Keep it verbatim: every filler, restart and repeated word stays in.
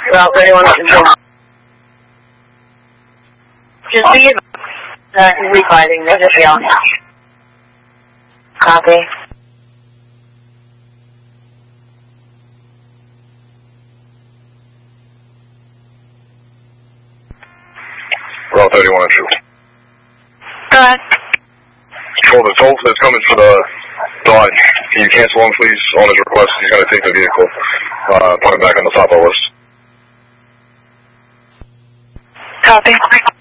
Route thirty-one is just be uh, refighting. There's a fail. Copy. Route thirty-one and two. Go ahead. Control, the toll that's coming for the Dodge. Can you cancel him, please, on his request? He's going to take the vehicle, uh, put it back on the top of the list. Copy.